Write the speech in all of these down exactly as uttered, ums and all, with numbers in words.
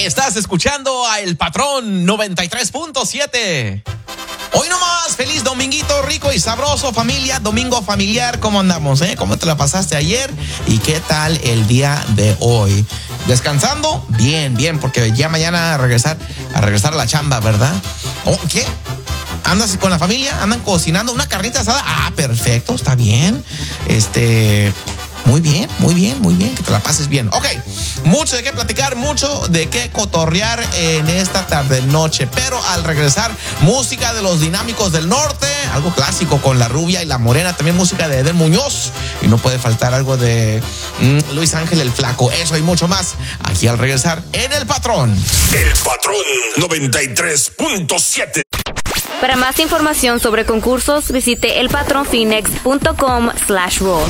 Estás escuchando a El Patrón noventa y tres punto siete. Hoy nomás, feliz dominguito rico y sabroso, familia, domingo familiar. ¿Cómo andamos, eh? ¿Cómo te la pasaste ayer? ¿Y qué tal el día de hoy? ¿Descansando? Bien, bien, porque ya mañana a regresar, a regresar a la chamba, ¿verdad? Oh, ¿qué? ¿Andas con la familia? ¿Andan cocinando una carnita asada? Ah, perfecto, está bien. Este... Muy bien, muy bien, muy bien, que te la pases bien. Ok, mucho de qué platicar, mucho de qué cotorrear en esta tarde noche. Pero al regresar, música de los Dinámicos del Norte, algo clásico con La Rubia y La Morena, también música de Eden Muñoz. Y no puede faltar algo de mm, Luis Ángel el Flaco. Eso y mucho más aquí al regresar en El Patrón. El Patrón noventa y tres punto siete. Para más información sobre concursos, visite elpatronphoenix.com slash rules.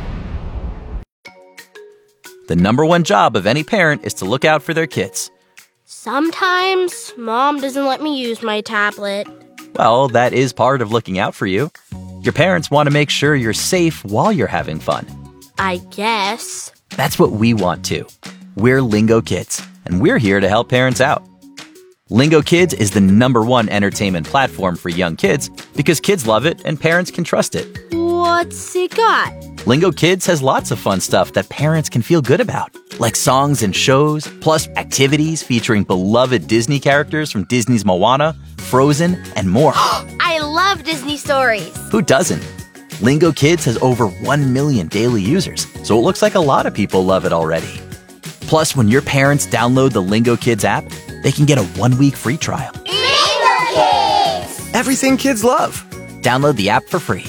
The number one job of any parent is to look out for their kids. Sometimes Mom doesn't let me use my tablet. Well, that is part of looking out for you. Your parents want to make sure you're safe while you're having fun. I guess. That's what we want too. We're Lingo Kids, and we're here to help parents out. Lingo Kids is the number one entertainment platform for young kids because kids love it and parents can trust it. What's it got? Lingo Kids has lots of fun stuff that parents can feel good about, like songs and shows, plus activities featuring beloved Disney characters from Disney's Moana, Frozen, and more. I love Disney stories. Who doesn't? Lingo Kids has over one million daily users, so it looks like a lot of people love it already. Plus, when your parents download the Lingo Kids app, they can get a one-week free trial. Lingo Kids! Everything kids love. Download the app for free.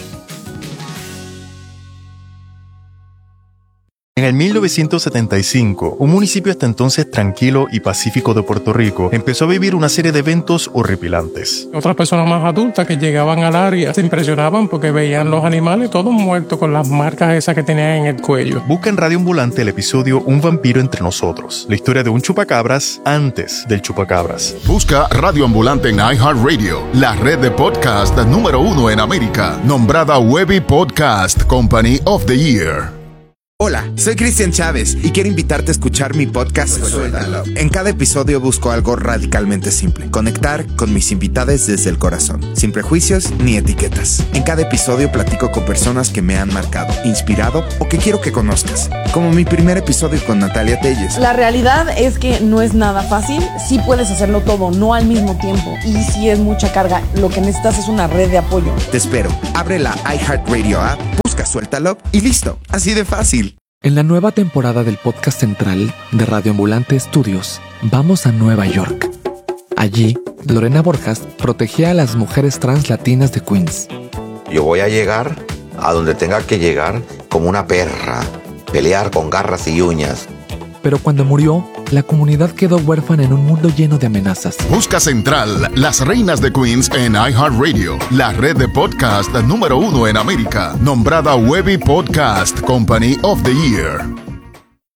En el mil novecientos setenta y cinco, un municipio hasta entonces tranquilo y pacífico de Puerto Rico empezó a vivir una serie de eventos horripilantes. Otras personas más adultas que llegaban al área se impresionaban porque veían los animales todos muertos con las marcas esas que tenían en el cuello. Busca en Radio Ambulante el episodio Un vampiro entre nosotros, la historia de un chupacabras antes del chupacabras. Busca Radio Ambulante en iHeartRadio, la red de podcast número uno en América, nombrada Webby Podcast Company of the Year. Hola, soy Cristian Chávez y quiero invitarte a escuchar mi podcast Suéltalo. En cada episodio busco algo radicalmente simple: conectar con mis invitados desde el corazón, sin prejuicios ni etiquetas. En cada episodio platico con personas que me han marcado, inspirado o que quiero que conozcas, como mi primer episodio con Natalia Telles. La realidad es que no es nada fácil. Sí puedes hacerlo todo, no al mismo tiempo, y sí es mucha carga. Lo que necesitas es una red de apoyo. Te espero. Abre la iHeartRadio app, busca Suéltalo y listo. Así de fácil. En la nueva temporada del podcast central de Radio Ambulante Studios, vamos a Nueva York. Allí, Lorena Borjas protegía a las mujeres trans latinas de Queens. Yo voy a llegar a donde tenga que llegar como una perra, pelear con garras y uñas. Pero cuando murió, la comunidad quedó huérfana en un mundo lleno de amenazas. Busca Central, Las Reinas de Queens en iHeartRadio, la red de podcast número uno en América, nombrada Webby Podcast Company of the Year.